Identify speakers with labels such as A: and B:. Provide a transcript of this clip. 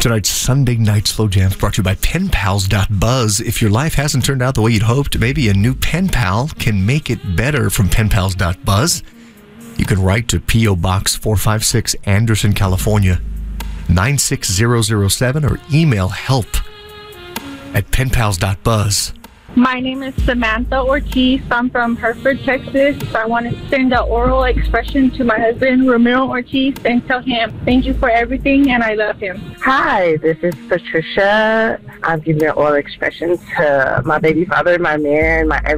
A: Tonight's Sunday Night Slow Jams brought to you by penpals.buzz. If your life hasn't turned out the way you'd hoped, maybe a new pen pal can make it better from penpals.buzz. You can write to P.O. Box 456, Anderson, California, 96007, or email help@penpals.buzz.
B: My name is Samantha Ortiz. I'm from Hereford, Texas. I want to send an oral expression to my husband, Ramiro Ortiz, and tell him thank you for everything and I love him.
C: Hi, this is Patricia. I'm giving an oral expression to my baby father, my man, my